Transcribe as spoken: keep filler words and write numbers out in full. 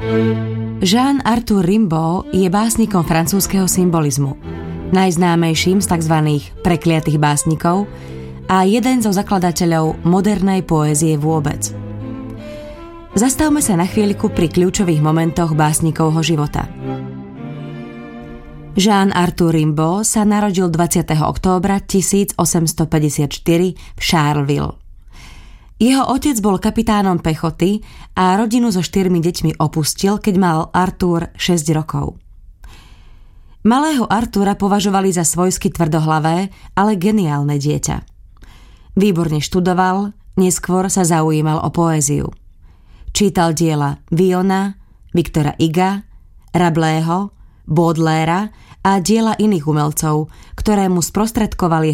Jean-Arthur Rimbaud je básnikom francúzskeho symbolizmu, najznámejším z tzv. Prekliatých básnikov a jeden zo zakladateľov modernej poézie vôbec. Zastavme sa na chvíľku pri kľúčových momentoch básnikovho života. Jean-Arthur Rimbaud sa narodil dvadsiateho októbra tisícosemstopäťdesiatštyri v Charleville. Jeho otec bol kapitánom pechoty a rodinu so štyrmi deťmi opustil, keď mal Arthur šesť rokov. Malého Artura považovali za svojsky tvrdohlavé, ale geniálne dieťa. Výborne študoval, neskôr sa zaujímal o poéziu. Čítal diela Viona, Victora Huga, Rabelaiseho, Baudelairea a diela iných umelcov, ktoré mu sprostredkovali